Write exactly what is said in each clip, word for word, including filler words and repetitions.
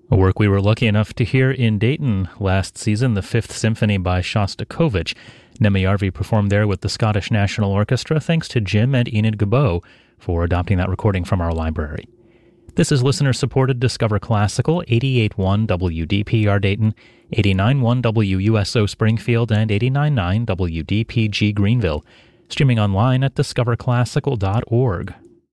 A work we were lucky enough to hear in Dayton last season, the Fifth Symphony by Shostakovich. Nemijarvi performed there with the Scottish National Orchestra, thanks to Jim and Enid Gabot for adopting that recording from our library. This is listener-supported Discover Classical, eighty-eight point one W D P R Dayton, eighty-nine point one W U S O Springfield, and eighty-nine point nine W D P G Greenville. Streaming online at discover classical dot org.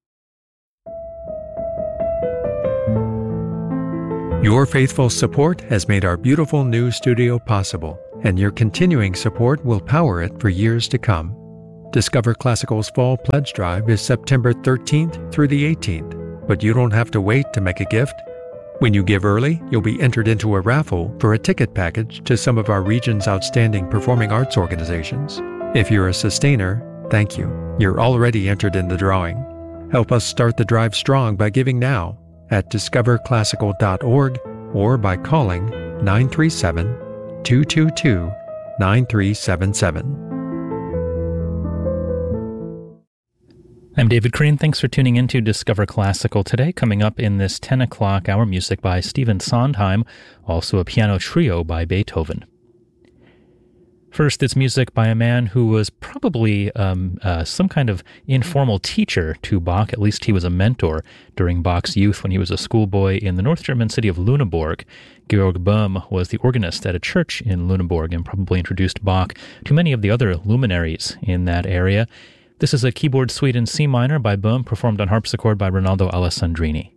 Your faithful support has made our beautiful new studio possible, and your continuing support will power it for years to come. Discover Classical's Fall Pledge Drive is September thirteenth through the eighteenth, but you don't have to wait to make a gift. When you give early, you'll be entered into a raffle for a ticket package to some of our region's outstanding performing arts organizations. If you're a sustainer, thank you. You're already entered in the drawing. Help us start the drive strong by giving now at discover classical dot org or by calling nine three seven, two two two, nine three seven seven. I'm David Crane. Thanks for tuning in to Discover Classical today. Coming up in this ten o'clock hour, music by Stephen Sondheim, also a piano trio by Beethoven. First, it's music by a man who was probably um, uh, some kind of informal teacher to Bach. At least he was a mentor during Bach's youth when he was a schoolboy in the North German city of Lüneburg. Georg Böhm was the organist at a church in Lüneburg and probably introduced Bach to many of the other luminaries in that area. This is a keyboard suite in C minor by Böhm, performed on harpsichord by Rinaldo Alessandrini.